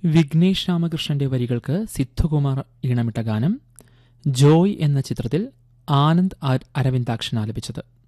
വിഘ്നേഷ് രാമകൃഷ്ണന്റെ വരികൾക്ക് സിദ്ധുകുമാർ ഈണമിട്ട ഗാനം ജോയ് എന്ന ചിത്രത്തിൽ ആനന്ദ് അരവിന്ദാക്ഷൻ ആലപിച്ചത്.